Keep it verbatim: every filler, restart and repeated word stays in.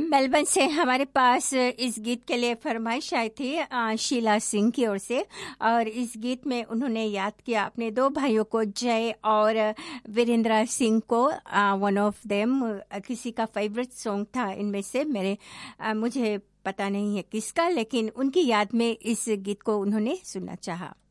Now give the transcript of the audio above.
Melbourne से हमारे पास इस गीत के लिए फरमाइश आई थी अ, शीला सिंह की ओर से, और इस गीत में उन्होंने याद किया अपने दो भाइयों को, जय और वीरेंद्र सिंह को। वन ऑफ देम किसी का फेवरेट सॉन्ग था इनमें से, मेरे अ, मुझे पता नहीं है किसका, लेकिन उनकी याद में इस गीत को उन्होंने सुनना चाहा।